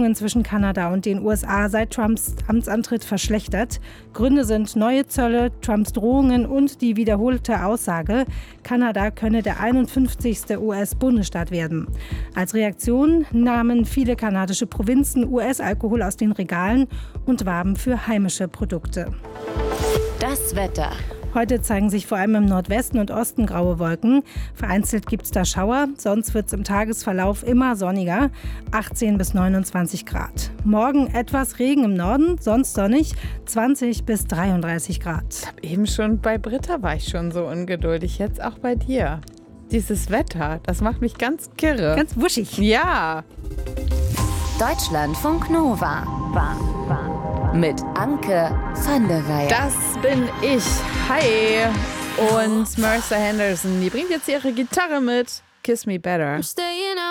Beziehungen zwischen Kanada und den USA seit Trumps Amtsantritt verschlechtert. Gründe sind neue Zölle, Trumps Drohungen und die wiederholte Aussage, Kanada könne der 51. US-Bundesstaat werden. Als Reaktion nahmen viele kanadische Provinzen US-Alkohol aus den Regalen und warben für heimische Produkte. Das Wetter. Heute zeigen sich vor allem im Nordwesten und Osten graue Wolken. Vereinzelt gibt es da Schauer, sonst wird es im Tagesverlauf immer sonniger, 18 bis 29 Grad. Morgen etwas Regen im Norden, sonst sonnig, 20 bis 33 Grad. Eben schon bei Britta war ich schon so ungeduldig, jetzt auch bei dir. Dieses Wetter, das macht mich ganz kirre. Ganz wuschig. Ja. Deutschlandfunk Nova. Mit Anke van der Weyer. Das bin ich. Hi. Und Marissa Henderson, die bringt jetzt ihre Gitarre mit. Kiss Me Better.